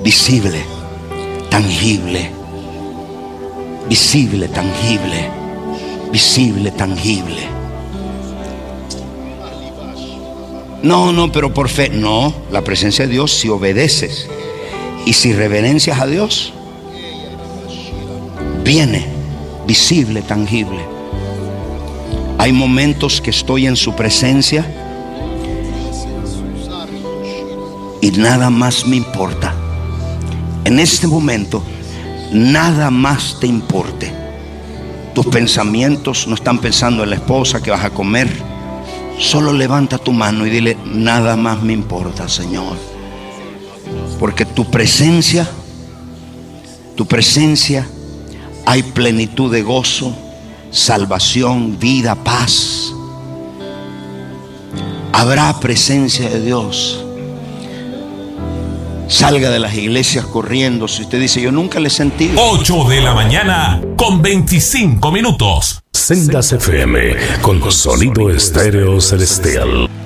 visible, tangible, visible, tangible, visible, tangible. No, pero por fe. No, la presencia de Dios, si obedeces y si reverencias a Dios, viene visible, tangible. Hay momentos que estoy en su presencia y nada más me importa. En este momento, nada más te importe. Tus pensamientos no están pensando en la esposa que vas a comer. Solo levanta tu mano y dile: nada más me importa, Señor. Porque tu presencia, hay plenitud de gozo, salvación, vida, paz. Habrá presencia de Dios. Salga de las iglesias corriendo. Si usted dice: yo nunca le he sentido. 8 de la mañana con 25 minutos. Sendas FM con sonido estéreo celestial.